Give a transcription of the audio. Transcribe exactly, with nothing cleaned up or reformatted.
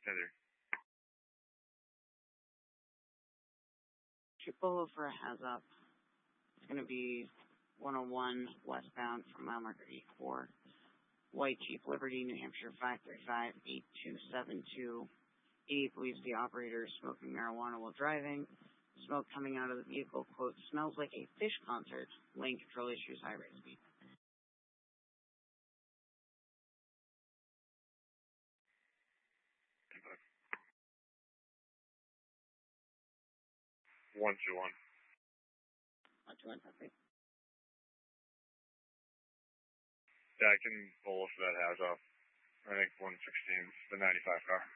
Heather. Should pull over a has up. It's going to be one oh one westbound from mile marker eight four. White Jeep Liberty, New Hampshire five three five eight two seven two. He believes the operator is smoking marijuana while driving. Smoke coming out of the vehicle, quote, smells like a fish concert. Lane control issues, high rate speed. One two one. One two one, copy. Yeah, I can pull off that house off. I think one sixteen, the ninety-five car.